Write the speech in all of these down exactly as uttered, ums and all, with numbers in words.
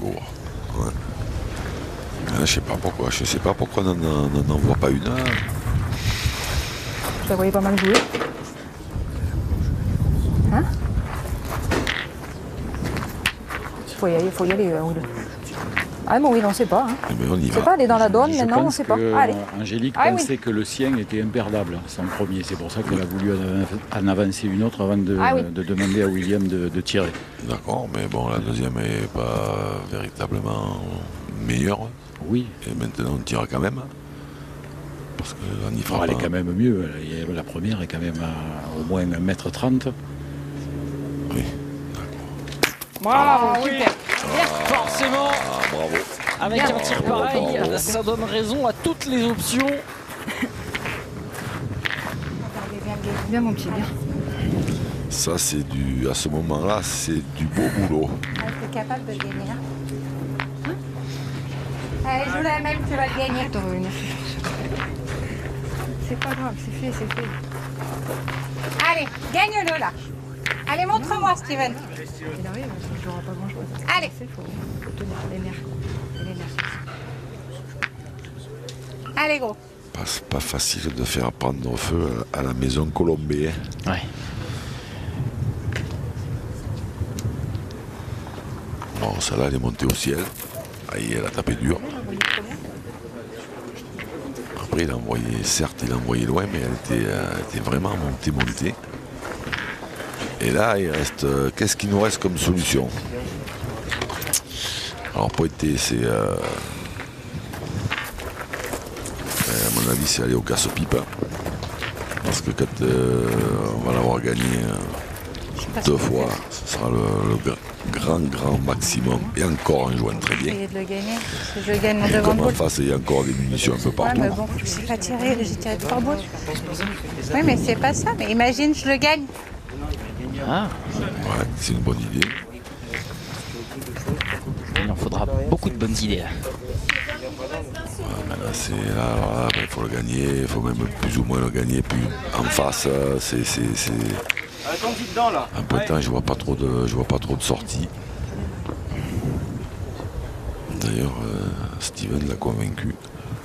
tours. Ouais. Je sais pas pourquoi, je sais pas pourquoi on n'en voit pas une. Je la voyais pas mal jouer. Hein? Il faut y aller, faut y aller. Euh, oui. Ah mais oui, on ne sait pas. Hein. Mais on y on ne sait va. pas, elle est dans la donne, je mais non, on ne pense sait pas. que Allez. Angélique Ah, pensait oui. que le sien était imperdable, son premier. C'est pour ça qu'elle a voulu en avancer une autre avant de, ah, oui. de demander à William de, de tirer. D'accord, mais bon, la deuxième n'est pas véritablement meilleure. Oui. Et maintenant, on tire quand même. Parce qu'on y fera bon, elle pas. est quand même mieux. La première est quand même à au moins un mètre trente. Oui. Bravo, ah, oui. super. Forcément. Ah, bravo. Avec Bien. un tir Bravo, pareil, bravo. ça donne raison à toutes les options. Bien mon petit, bien. Ça, c'est du. À ce moment-là, c'est du beau boulot. Ah, t'es capable de le gagner, hein? Allez, joue la même, tu vas le gagner. Attends, revenir. C'est pas grave, c'est fait, c'est fait. Allez, gagne-le là. Allez, montre-moi, Steven. Il arrive, il jouera pas grand-chose. Allez. Il faut, faut tenir les nerfs. Les nerfs. Allez, gros. Pas, pas facile de faire prendre feu à la maison Colombée. Hein. Ouais. Bon, celle-là, elle est montée au ciel. Aïe, elle a tapé dur. Après, il a envoyé, certes, il a envoyé loin, mais elle était, euh, elle était vraiment montée, montée. Et là, il reste. Euh, Qu'est-ce qu'il nous reste comme solution? Alors, pointer, c'est. Euh, à mon avis, c'est aller au casse-pipe. Parce que quand euh, on va l'avoir gagné euh, deux fois, ce sera le, le grand, grand maximum. Et encore en jouant très bien. Essayez de le gagner. Je le gagne en Et devant comme de en boule. face, il y a encore des munitions un peu Ouais, partout. mais bon, je sais pas tirer, j'ai tiré trois boules. Oui, mais c'est pas ça. Mais imagine, je le gagne. Ah, Ouais, c'est une bonne idée. il en faudra beaucoup de bonnes idées là. Ouais, mais là, c'est là, alors là, ben, il faut le gagner, il faut même plus ou moins le gagner. Puis en face, euh, c'est, c'est, c'est... un peu de temps, je vois pas trop de, je vois pas trop de sorties. D'ailleurs, euh, Steven l'a convaincu.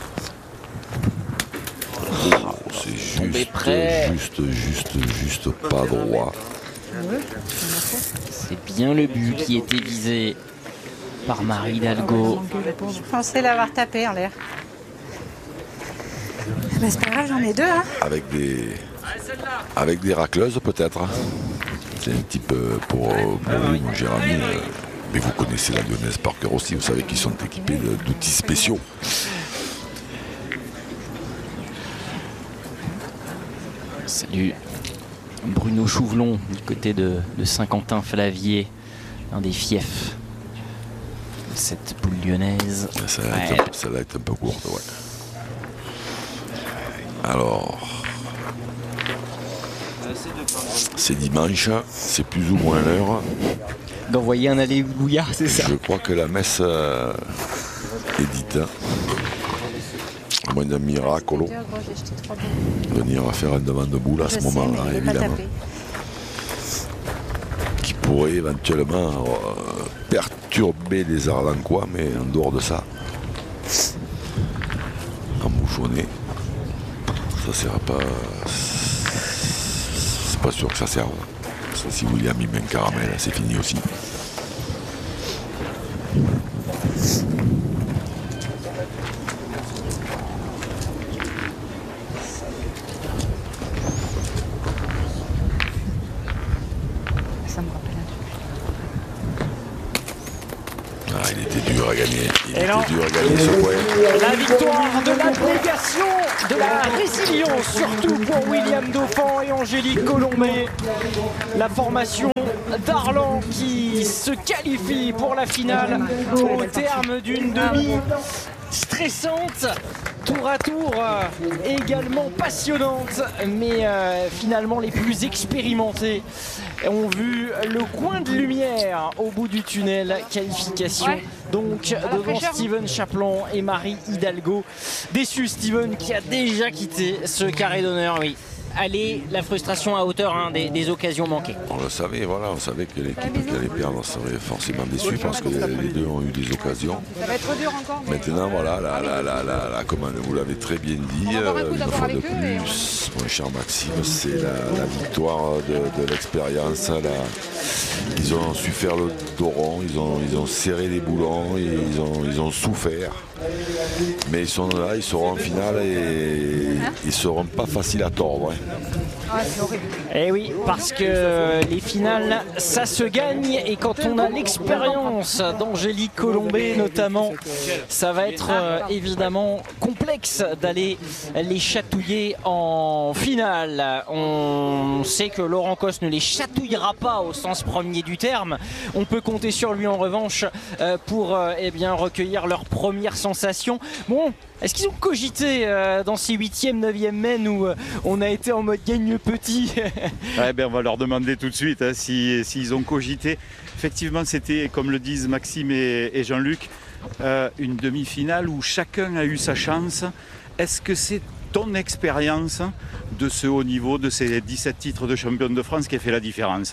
Oh, c'est juste, près. juste, juste, juste pas droit. C'est bien le but qui était visé par Marie Hidalgo. Je pensais l'avoir tapé en l'air. Mais c'est pas grave, j'en ai deux. Hein. Avec des, avec des racleuses peut-être. C'est un petit peu pour, pour lui, mon Jérémy. euh, mais vous connaissez la Lyonnaise par cœur aussi. Vous savez qu'ils sont équipés de- d'outils spéciaux. Salut Bruno Chouvelon du côté de, de Saint-Quentin-Flavier, un des fiefs de cette poule lyonnaise. Ça va Ouais. être, ça va être un peu courte, ouais. Alors, c'est dimanche, c'est plus ou moins l'heure. D'envoyer un alléluia, c'est ça. Je crois que la messe euh, est dite. À moins d'un miracle, Deux, gros, j'ai jeté trois boules. venir à faire un devant de boule à Je ce sais, moment-là, mais il est pas évidemment. tapé. Qui pourrait éventuellement euh, perturber les Arlancois, mais en dehors de ça, embouchonner, ça sert pas. C'est pas sûr que ça serve. Parce que si William il met un caramel, c'est fini aussi. Ça me rappelle un truc. Ah, il était dur à gagner. Il Et non. était dur à gagner ce point. La victoire de l'abnégation, de la résilience, surtout pour William Dauphin et Angélique Colombé. La formation d'Arlan qui se qualifie pour la finale au terme d'une demi stressante, tour à tour euh, également passionnante, mais euh, finalement les plus expérimentés ont vu le coin de lumière au bout du tunnel. Qualification Ouais. donc devant fraîcheur, hein. Steven Chaplin et Marie Hidalgo. Déçu Steven qui a déjà quitté ce carré d'honneur, oui. aller la frustration à hauteur hein, des, des occasions manquées. On le savait, voilà, on savait que l'équipe qui allait perdre serait forcément déçue parce que les deux ont eu des occasions. Ça va être dur encore. Mais... Maintenant, voilà, la, la, la, la, la, comme vous l'avez très bien dit, euh, une fois de plus, mon cher Maxime, c'est la, la victoire de, de l'expérience. Ils ont su faire le dos rond, ils ont, ils ont serré les boulons, et ils, ont, ils ont souffert. Mais ils sont là, ils seront en finale et ils seront pas faciles à tordre. Hein. Ah, c'est horrible. Eh oui, parce que les finales, ça se gagne. Et quand on a l'expérience d'Angélique Colombet notamment, ça va être euh, évidemment complexe d'aller les chatouiller en finale. On sait que Laurent Cos ne les chatouillera pas au sens premier du terme. On peut compter sur lui en revanche euh, pour euh, eh bien, recueillir leurs premières sensations. Bon, est-ce qu'ils ont cogité euh, dans ces huitième, neuvième mènes où euh, on a été en mode gagne petit? Ouais, ben, on va leur demander tout de suite hein, s'ils si, si ont cogité. Effectivement, c'était, comme le disent Maxime et, et Jean-Luc, euh, une demi-finale où chacun a eu sa chance. Est-ce que c'est ton expérience de ce haut niveau, de ces dix-sept titres de champion de France qui a fait la différence?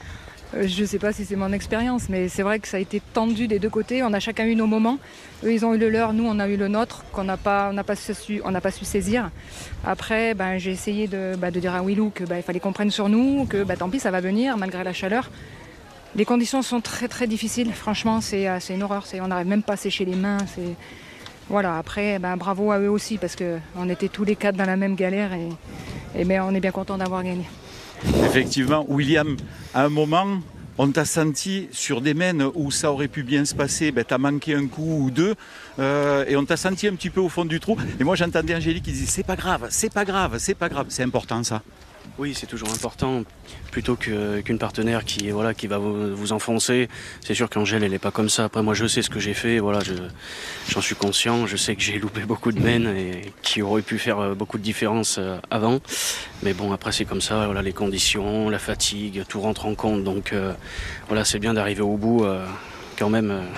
Je ne sais pas si c'est mon expérience, mais c'est vrai que ça a été tendu des deux côtés. On a chacun eu nos moments. Eux, ils ont eu le leur, nous, on a eu le nôtre, qu'on n'a pas, on n'a pas su, on n'a pas su saisir. Après, ben, j'ai essayé de, ben, de dire à Willou qu'il ben, fallait qu'on prenne sur nous, que ben, tant pis, ça va venir, malgré la chaleur. Les conditions sont très très difficiles. Franchement, c'est, c'est une horreur. C'est, on n'arrive même pas à sécher les mains. C'est... Voilà. Après, ben, bravo à eux aussi, parce qu'on était tous les quatre dans la même galère et, et ben, on est bien content d'avoir gagné. Effectivement, William, à un moment, on t'a senti sur des mènes où ça aurait pu bien se passer, ben, t'as manqué un coup ou deux, euh, et on t'a senti un petit peu au fond du trou. Et moi j'entendais Angélique qui disait c'est pas grave, c'est pas grave, c'est pas grave. C'est important ça. Oui, c'est toujours important, plutôt que, qu'une partenaire qui, voilà, qui va vous, vous enfoncer. C'est sûr qu'Angèle, elle n'est pas comme ça. Après, moi, je sais ce que j'ai fait, voilà, je, j'en suis conscient. Je sais que j'ai loupé beaucoup de mènes et qui auraient pu faire beaucoup de différence avant. Mais bon, après, c'est comme ça, voilà, les conditions, la fatigue, tout rentre en compte. Donc, euh, voilà, c'est bien d'arriver au bout, euh, quand même. Euh,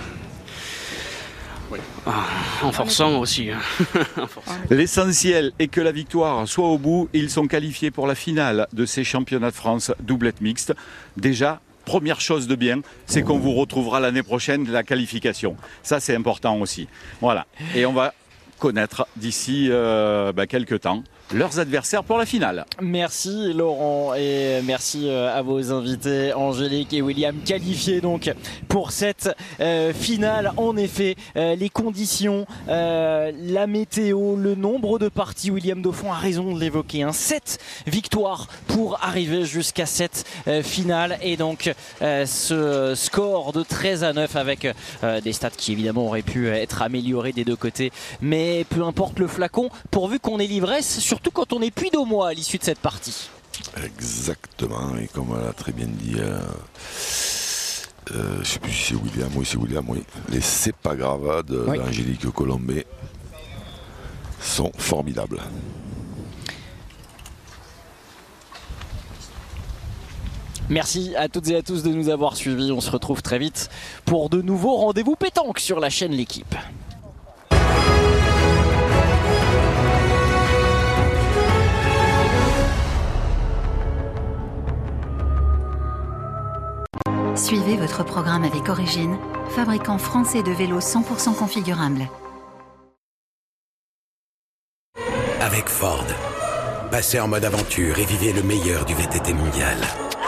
Oui. Ah, en forçant aussi. en forçant. L'essentiel est que la victoire soit au bout. Ils sont qualifiés pour la finale de ces championnats de France doublette mixte. Déjà, première chose de bien, c'est qu'on vous retrouvera l'année prochaine de la qualification. Ça, c'est important aussi. Voilà. Et on va connaître d'ici euh, bah, quelques temps leurs adversaires pour la finale. Merci Laurent et merci à vos invités Angélique et William, qualifiés donc pour cette euh, finale. En effet, euh, les conditions, euh, la météo, le nombre de parties, William Dauphin a raison de l'évoquer, hein. sept victoires pour arriver jusqu'à cette euh, finale et donc euh, ce score de treize à neuf avec euh, des stats qui évidemment auraient pu être améliorés des deux côtés, mais peu importe le flacon pourvu qu'on ait l'ivresse, sur surtout quand on est puits d'au mois à l'issue de cette partie. Exactement, et comme elle a très bien dit, euh, euh, je ne sais plus si c'est William, oui c'est William, oui. Les C'est pas grave de, oui. d'Angélique Colombet sont formidables. Merci à toutes et à tous de nous avoir suivis. On se retrouve très vite pour de nouveaux rendez-vous pétanques sur la chaîne L'Équipe. Suivez votre programme avec Origine, fabricant français de vélos cent pour cent configurables. Avec Ford, passez en mode aventure et vivez le meilleur du V T T mondial.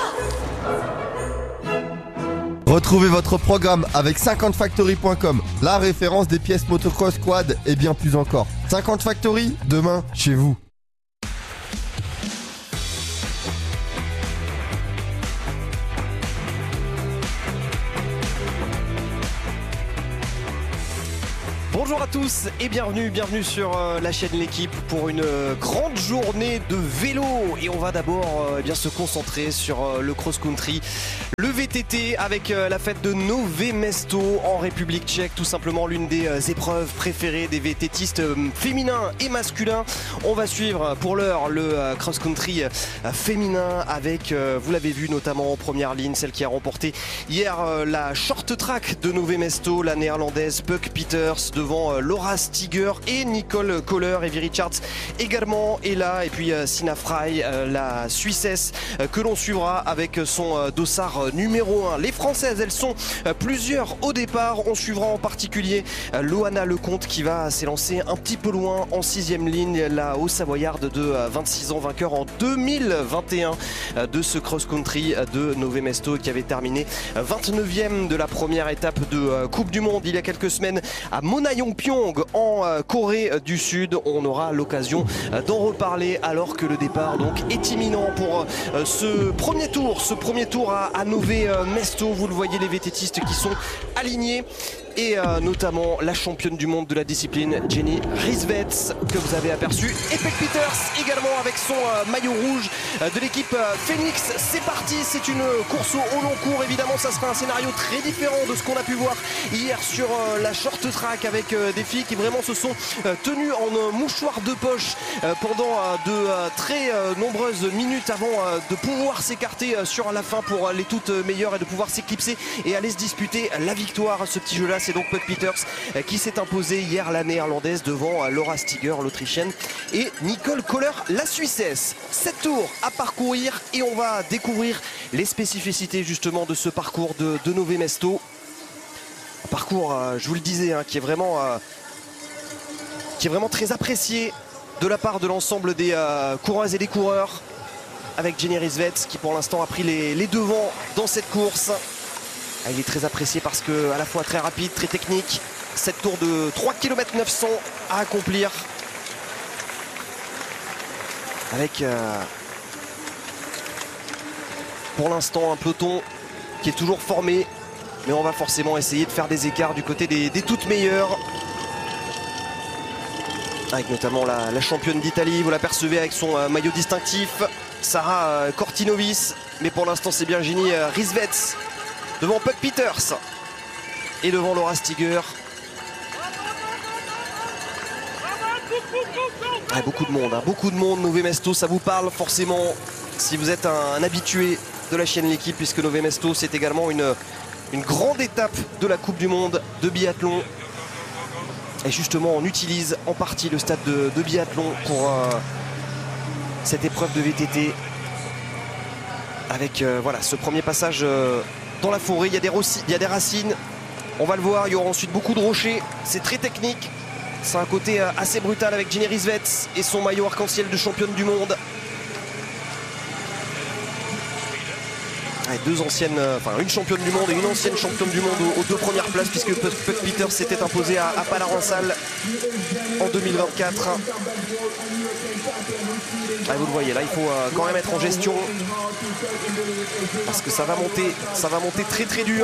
Retrouvez votre programme avec cinquante factory point com, la référence des pièces motocross, quad et bien plus encore. cinquante Factory, demain, chez vous. Bonjour à tous et bienvenue, bienvenue sur euh, la chaîne L'Équipe pour une euh, grande journée de vélo. Et on va d'abord euh, eh bien, se concentrer sur euh, le cross-country, le V T T avec euh, la fête de Nové Mesto en République tchèque. Tout simplement l'une des euh, épreuves préférées des VTTistes euh, féminins et masculins. On va suivre pour l'heure le euh, cross-country euh, féminin avec, euh, vous l'avez vu notamment en première ligne, celle qui a remporté hier euh, la short track de Nové Mesto, la néerlandaise Puck Peters devant devant euh, Laura Stiger et Nicole Kohler. Evie Richards également est là. Et puis euh, Sina Frey, euh, la Suissesse, euh, que l'on suivra avec son euh, dossard euh, numéro un. Les Françaises, elles sont euh, plusieurs au départ. On suivra en particulier euh, Loana Lecomte qui va s'élancer un petit peu loin en sixième ligne. La Haut-Savoyarde de euh, vingt-six ans, vainqueur en deux mille vingt et un euh, de ce cross-country euh, de Nové Mesto qui avait terminé euh, vingt-neuvième de la première étape de euh, Coupe du Monde il y a quelques semaines à Monayongpyeong en euh, Corée du Sud. On aura l'occasion euh, d'en reparler alors que le départ donc est imminent pour euh, ce premier tour, ce premier tour à, à Nové Mesto. Vous le voyez, les vététistes qui sont alignés. Et euh, notamment la championne du monde de la discipline, Jenny Rissveds, que vous avez aperçu. Et Peg Peters également avec son euh, maillot rouge euh, de l'équipe euh, Phoenix. C'est parti, c'est une course au, au long cours. Évidemment, ça sera un scénario très différent de ce qu'on a pu voir hier sur euh, la short track avec euh, des filles qui vraiment se sont euh, tenues en euh, mouchoir de poche euh, pendant euh, de euh, très euh, nombreuses minutes avant euh, de pouvoir s'écarter euh, sur la fin pour euh, les toutes meilleures et de pouvoir s'éclipser et aller se disputer la victoire à ce petit jeu-là. C'est donc Peg Peters qui s'est imposée hier, la néerlandaise, devant Laura Stiger, l'autrichienne, et Nicole Kohler, la suissesse. sept tours à parcourir et on va découvrir les spécificités justement de ce parcours de, de Nové Mesto. Un parcours, euh, je vous le disais, hein, qui est vraiment euh, qui est vraiment très apprécié de la part de l'ensemble des euh, coureuses et des coureurs, avec Jenny Rissveds qui pour l'instant a pris les, les devants dans cette course. Il est très apprécié parce que à la fois très rapide, très technique. sept tours de trois kilomètres neuf cents à accomplir. Avec euh, pour l'instant un peloton qui est toujours formé. Mais on va forcément essayer de faire des écarts du côté des, des toutes meilleures. Avec notamment la, la championne d'Italie, vous l'apercevez avec son euh, maillot distinctif, Sarah euh, Cortinovis. Mais pour l'instant c'est bien Jenny euh, Rissveds devant Peg Peters et devant Laura Stiger. Ah, beaucoup de monde, hein, beaucoup de monde. Nové Mesto, ça vous parle forcément si vous êtes un, un habitué de la chaîne L'équipe, puisque Nové Mesto c'est également une, une grande étape de la Coupe du Monde de biathlon. Et justement on utilise en partie le stade de, de biathlon pour euh, cette épreuve de V T T. Avec euh, voilà, ce premier passage euh, dans la forêt, il y a des, il y a des racines, on va le voir, il y aura ensuite beaucoup de rochers, c'est très technique, c'est un côté assez brutal avec Jenny Rissveds et son maillot arc-en-ciel de championne du monde. Avec deux anciennes, enfin une championne du monde et une ancienne championne du monde aux, aux deux premières places, puisque Peg Peters s'était imposé à, à Palarençal en deux mille vingt-quatre. Ah, vous le voyez, là il faut euh, quand même être en gestion parce que ça va monter, ça va monter très très dur.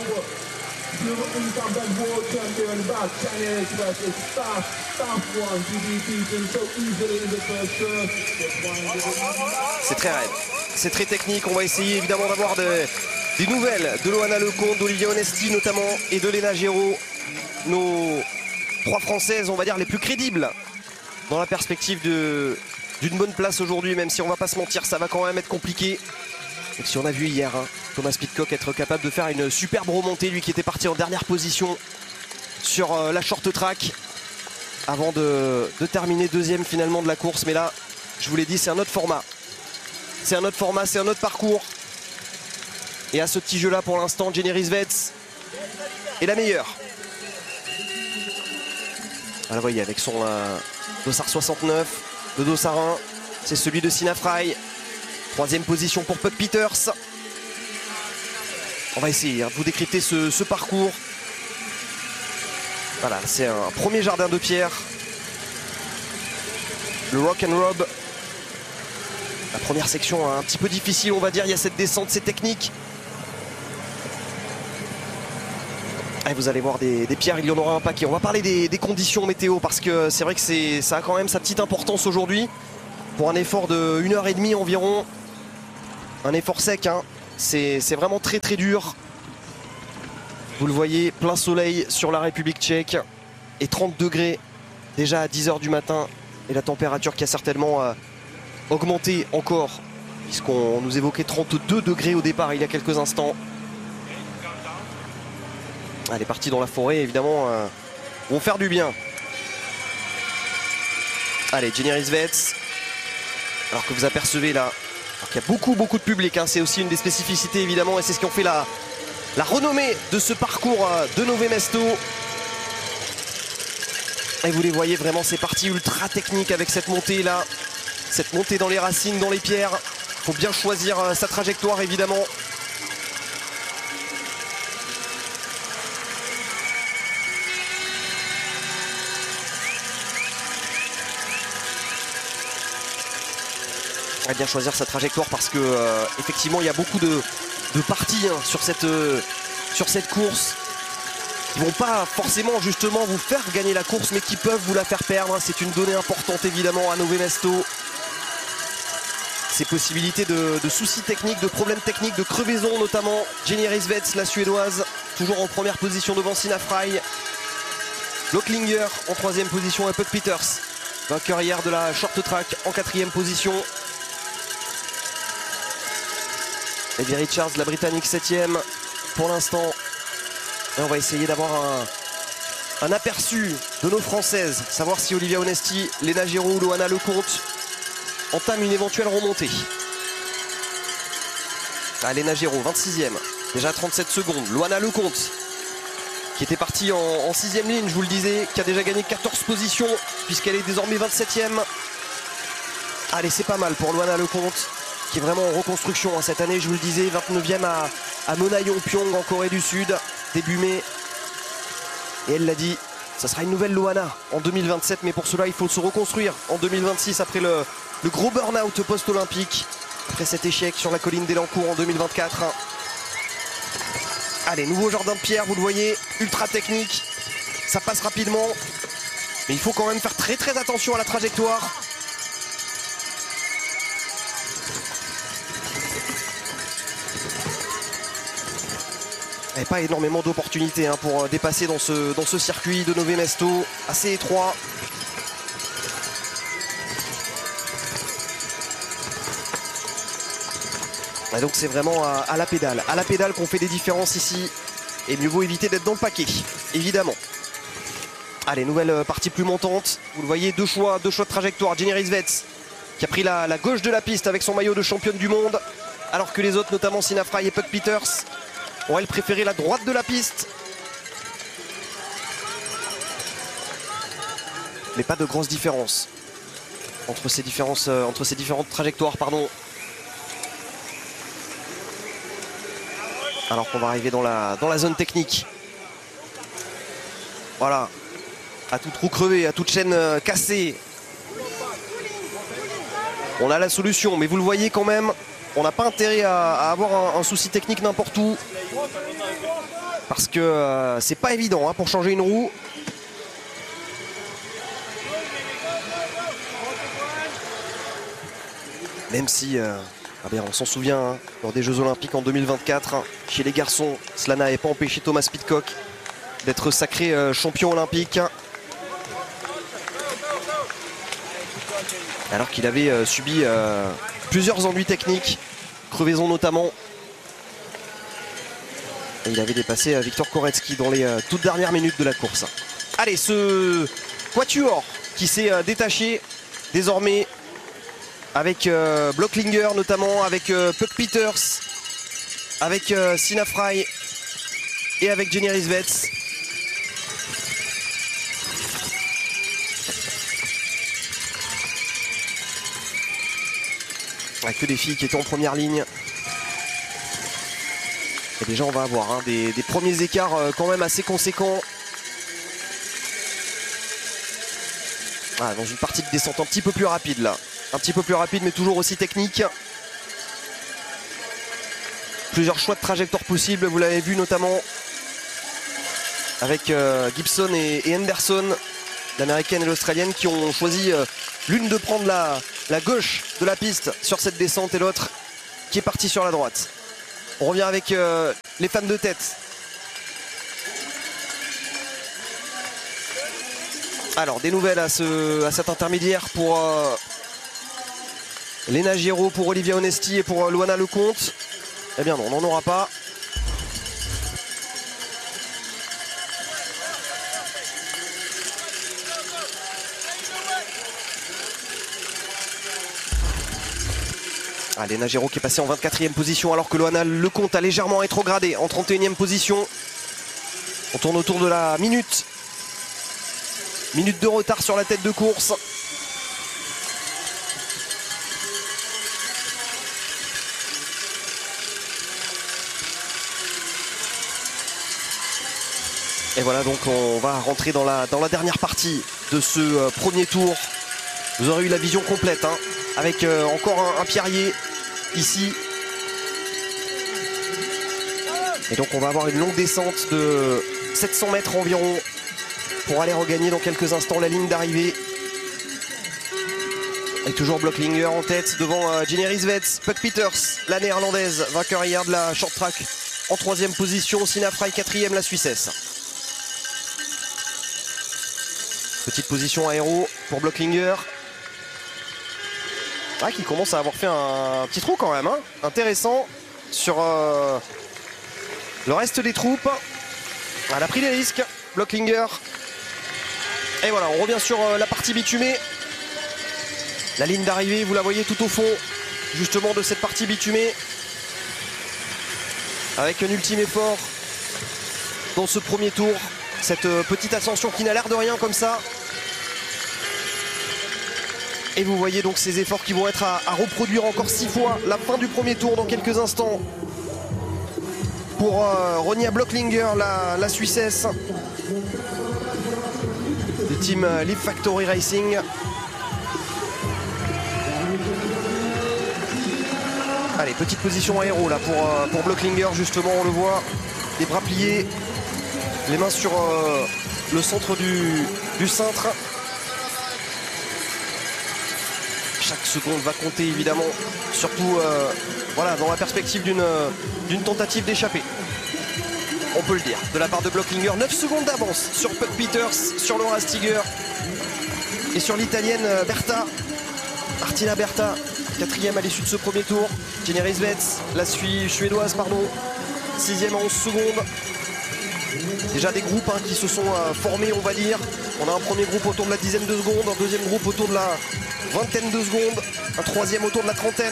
C'est très raide, c'est très technique. On va essayer évidemment d'avoir des, des nouvelles de Loana Lecomte, d'Olivia Onesti notamment et de Léna Géraud, nos trois Françaises on va dire les plus crédibles dans la perspective de d'une bonne place aujourd'hui, même si on va pas se mentir, ça va quand même être compliqué. Et si on a vu hier hein, Thomas Pidcock être capable de faire une superbe remontée, lui qui était parti en dernière position sur euh, la short track avant de, de terminer deuxième finalement de la course. Mais là, je vous l'ai dit, c'est un autre format. C'est un autre format, c'est un autre parcours. Et à ce petit jeu là pour l'instant, Jenny Rissveds est la meilleure. Voilà, vous voyez, avec son euh, dossard soixante-neuf. Le dossard un, c'est celui de Sina Frey. Troisième position pour Peg Peters. On va essayer hein, de vous décrypter ce, ce parcours. Voilà, c'est un premier jardin de pierre. Le Rock and Rob. La première section hein, un petit peu difficile, on va dire. Il y a cette descente, c'est technique. Et vous allez voir des, des pierres, il y en aura un paquet. On va parler des, des conditions météo parce que c'est vrai que c'est, ça a quand même sa petite importance aujourd'hui. Pour un effort de une heure trente environ. Un effort sec, hein. C'est vraiment très très dur. Vous le voyez, plein soleil sur la République tchèque. Et trente degrés déjà à dix heures du matin. Et la température qui a certainement euh, augmenté encore. Puisqu'on nous évoquait trente-deux degrés au départ il y a quelques instants. Elle est partie dans la forêt, évidemment, euh, vont faire du bien. Allez, Jenny Rissvets. Alors que vous apercevez là, il y a beaucoup beaucoup de public, hein. C'est aussi une des spécificités évidemment et c'est ce qui ont fait la, la renommée de ce parcours de Nové Mesto. Et vous les voyez vraiment, c'est parti ultra technique avec cette montée là, cette montée dans les racines, dans les pierres. Il faut bien choisir sa trajectoire évidemment. À bien choisir sa trajectoire parce que euh, effectivement il y a beaucoup de, de parties hein, sur, cette, euh, sur cette course qui vont pas forcément justement vous faire gagner la course mais qui peuvent vous la faire perdre. C'est une donnée importante évidemment à Nové Mesto. Ces possibilités de, de soucis techniques, de problèmes techniques, de crevaisons notamment. Jenny Rissvets, la suédoise, toujours en première position devant Sina Frey. Locklinger en troisième position et Puck Peters, vainqueur hier de la short track, en quatrième position. Evie Richards, la Britannique, septième pour l'instant. Et on va essayer d'avoir un, un aperçu de nos Françaises. Savoir si Olivia Onesti, Léna Giraud ou Loana Lecomte entament une éventuelle remontée. Ah, Léna Giraud, vingt-sixième. Déjà trente-sept secondes. Loana Lecomte, qui était partie en, en sixième ligne, je vous le disais, qui a déjà gagné quatorze positions, puisqu'elle est désormais vingt-septième. Allez, c'est pas mal pour Loana Lecomte, qui est vraiment en reconstruction hein, cette année, je vous le disais, vingt-neuvième à, à Monayong-Pyong en Corée du Sud, début mai. Et elle l'a dit, ça sera une nouvelle Loana en deux mille vingt-sept, mais pour cela il faut se reconstruire en deux mille vingt-six après le, le gros burn-out post-olympique, après cet échec sur la colline d'Elancourt en deux mille vingt-quatre. Allez, nouveau jardin de pierre, vous le voyez, ultra technique, ça passe rapidement, mais il faut quand même faire très très attention à la trajectoire. Et pas énormément d'opportunités hein, pour dépasser dans ce, dans ce circuit de Nové Mesto, assez étroit. Et donc c'est vraiment à, à la pédale, à la pédale qu'on fait des différences ici. Et mieux vaut éviter d'être dans le paquet, évidemment. Allez, nouvelle partie plus montante. Vous le voyez, deux choix, deux choix de trajectoire. Jenny Rissvets qui a pris la, la gauche de la piste avec son maillot de championne du monde. Alors que les autres, notamment Sina Frey et Puck Peters, ont elle préféré la droite de la piste. Mais pas de grosses différences entre ces, différences, euh, entre ces différentes trajectoires, pardon. Alors qu'on va arriver dans la, dans la zone technique. Voilà. À toute roue crevée, à toute chaîne euh, cassée. On a la solution, mais vous le voyez quand même, on n'a pas intérêt à, à avoir un, un souci technique n'importe où. Parce que euh, c'est pas évident hein, pour changer une roue. Même si, euh, ah bien, on s'en souvient, hein, lors des Jeux Olympiques en deux mille vingt-quatre, hein, chez les garçons, cela n'avait pas empêché Thomas Pidcock d'être sacré euh, champion olympique. Alors qu'il avait euh, subi euh, plusieurs ennuis techniques, crevaison notamment. Et il avait dépassé euh, Victor Koretsky dans les euh, toutes dernières minutes de la course. Allez, ce quatuor qui s'est euh, détaché désormais avec euh, Blocklinger notamment, avec euh, Puck Peters, avec euh, Sina Frey et avec Jenny Rissvets. Que des filles qui étaient en première ligne. Et déjà on va avoir hein, des, des premiers écarts euh, quand même assez conséquents. Ah, dans une partie de descente un petit peu plus rapide là. Un petit peu plus rapide mais toujours aussi technique. Plusieurs choix de trajectoire possibles, vous l'avez vu notamment avec euh, Gibson et, et Henderson, l'américaine et l'australienne, qui ont choisi euh, l'une de prendre la, la gauche de la piste sur cette descente et l'autre qui est partie sur la droite. On revient avec euh, les femmes de tête. Alors des nouvelles à, ce, à cet intermédiaire pour euh, Léna Giraud, pour Olivia Onesti et pour euh, Loana Lecomte. Eh bien non, on n'en aura pas. Allez, Nagero qui est passé en vingt-quatrième position alors que Loana Lecomte a légèrement rétrogradé en trente et unième position. On tourne autour de la minute. Minute de retard sur la tête de course. Et voilà, donc on va rentrer dans la, dans la dernière partie de ce euh, premier tour. Vous aurez eu la vision complète, hein, avec euh, encore un, un pierrier ici. Et donc on va avoir une longue descente de sept cents mètres environ pour aller regagner dans quelques instants la ligne d'arrivée. Et toujours Blocklinger en tête devant euh, Jenny Rieswets. Puck Peters, la néerlandaise, vainqueur hier de la short track en troisième position. Sina Frey quatrième, la Suissesse. Petite position aéro pour Blocklinger. Ah, qui commence à avoir fait un petit trou quand même, hein. Intéressant sur euh, le reste des troupes. Elle a pris des risques, Blocklinger. Et voilà, on revient sur euh, la partie bitumée. La ligne d'arrivée, vous la voyez tout au fond, justement, de cette partie bitumée. Avec un ultime effort dans ce premier tour. Cette euh, petite ascension qui n'a l'air de rien comme ça. Et vous voyez donc ces efforts qui vont être à, à reproduire encore six fois la fin du premier tour dans quelques instants. Pour euh, Ronja Blocklinger, la, la Suissesse. Du team euh, Leaf Factory Racing. Allez, petite position aéro là pour, euh, pour Blocklinger, justement, on le voit. Les bras pliés, les mains sur euh, le centre du, du cintre. Chaque seconde va compter évidemment, surtout euh, voilà, dans la perspective d'une d'une tentative d'échapper. On peut le dire, de la part de Blocklinger. neuf secondes d'avance sur Puck Peters, sur Laura Stiger et sur l'italienne Berta. Martina Berta, quatrième à l'issue de ce premier tour. Jenny Rieswets, la suédoise, pardon, sixième à onze secondes. Déjà des groupes hein, qui se sont euh, formés, on va dire. On a un premier groupe autour de la dizaine de secondes, un deuxième groupe autour de la vingtaine de secondes, un troisième autour de la trentaine.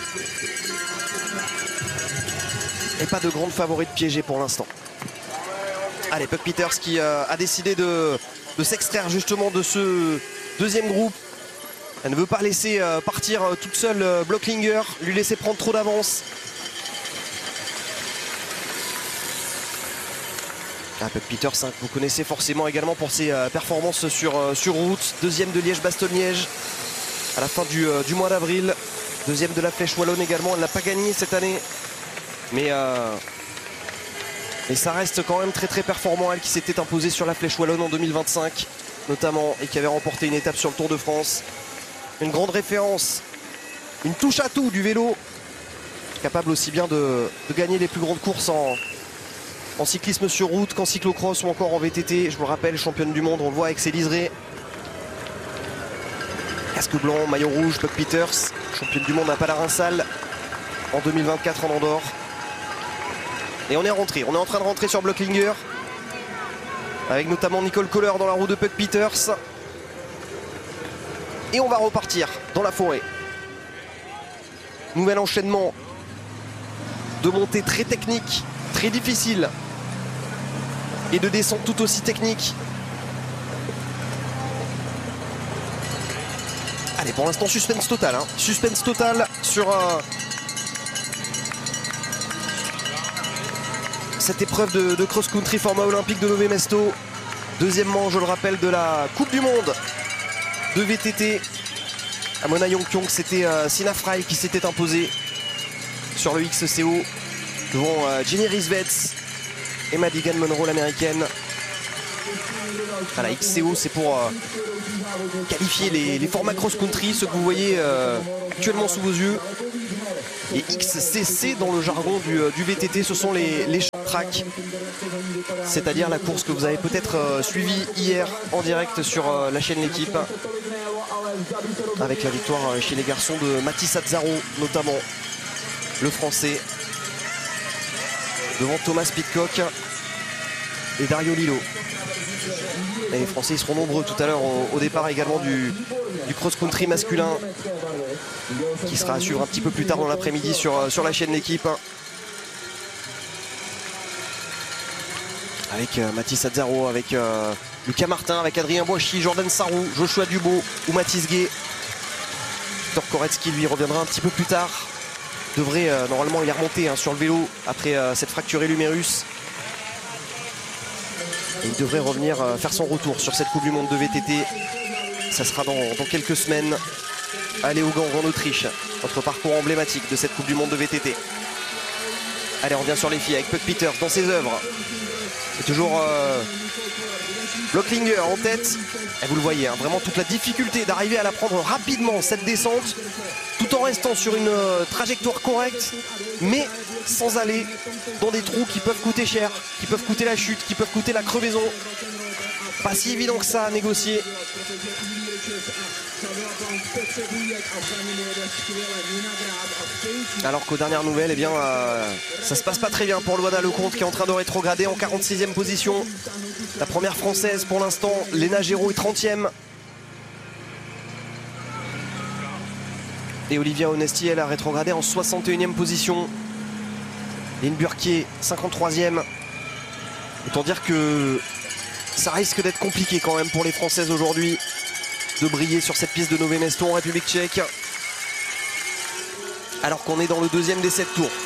Et pas de grande favorite piégée pour l'instant. Allez, Puck Peters qui euh, a décidé de, de s'extraire justement de ce deuxième groupe. Elle ne veut pas laisser euh, partir euh, toute seule euh, Blocklinger, lui laisser prendre trop d'avance. Ah, Puck Peters, hein, que vous connaissez forcément également pour ses euh, performances sur, euh, sur route. Deuxième de Liège-Bastogne-Liège à la fin du, euh, du mois d'avril. Deuxième de la Flèche Wallonne également. Elle n'a pas gagné cette année. Mais, euh, mais ça reste quand même très très performant. Elle qui s'était imposée sur la Flèche Wallonne en deux mille vingt-cinq notamment. Et qui avait remporté une étape sur le Tour de France. Une grande référence. Une touche à tout du vélo. Capable aussi bien de, de gagner les plus grandes courses en... en cyclisme sur route, qu'en cyclocross ou encore en V T T. Je vous le rappelle, championne du monde, on le voit avec ses liserés. Casque blanc, maillot rouge, Puck Peters, championne du monde à Palarinsal en deux mille vingt-quatre en Andorre. Et on est rentré, on est en train de rentrer sur Blocklinger. Avec notamment Nicole Kohler dans la roue de Puck Peters. Et on va repartir dans la forêt. Nouvel enchaînement de montées très techniques, très difficiles. Et de descente tout aussi technique. Allez, pour l'instant, suspense total. Hein. Suspense total sur euh, cette épreuve de, de cross-country format olympique de Nové Mesto. Deuxièmement, je le rappelle, de la Coupe du Monde de V T T. À Mona Yongkyong, c'était euh, Sina Frey qui s'était imposée sur le X C O devant euh, Jenny Rieswets et Madigan Monroe, l'américaine. Voilà, X C O, c'est pour euh, qualifier les, les formats cross-country, ceux que vous voyez euh, actuellement sous vos yeux. Et X C C, dans le jargon du, du V T T, ce sont les, les short track, c'est-à-dire la course que vous avez peut-être euh, suivie hier en direct sur euh, la chaîne L'équipe, avec la victoire euh, chez les garçons de Mathis Azzaro, notamment le français, devant Thomas Pidcock. et Dario Lillo. Et les Français ils seront nombreux tout à l'heure au, au départ également du, du cross-country masculin qui sera à suivre un petit peu plus tard dans l'après-midi sur, sur la chaîne L'équipe. Avec euh, Mathis Azzaro, avec euh, Lucas Martin, avec Adrien Boichy, Jordan Sarrou, Joshua Dubo ou Mathis Gay. Victor Koretsky lui reviendra un petit peu plus tard. Devrait, euh, normalement il est remonté hein, sur le vélo après euh, cette fracturée l'humérus. Et il devrait revenir euh, faire son retour sur cette Coupe du Monde de V T T. Ça sera dans, dans quelques semaines à Leogang en Autriche. Notre parcours emblématique de cette Coupe du Monde de V T T. Allez, on revient sur les filles avec Puck Peters dans ses œuvres. Et toujours euh, Blocklinger en tête. Et vous le voyez, hein, vraiment toute la difficulté d'arriver à la prendre rapidement, cette descente, tout en restant sur une euh, trajectoire correcte, mais sans aller dans des trous qui peuvent coûter cher, qui peuvent coûter la chute, qui peuvent coûter la crevaison. Pas si évident que ça à négocier. Alors qu'aux dernières nouvelles, eh bien, euh, ça se passe pas très bien pour Loana Lecomte qui est en train de rétrograder en quarante-sixième position. La première française pour l'instant, Léna Géraud est trentième. Et Olivia Onesti, elle a rétrogradé en soixante et unième position. Lynn Burquier, cinquante-troisième. Autant dire que ça risque d'être compliqué quand même pour les Françaises aujourd'hui de briller sur cette piste de Nové Mesto en République tchèque. Alors qu'on est dans le deuxième des sept tours.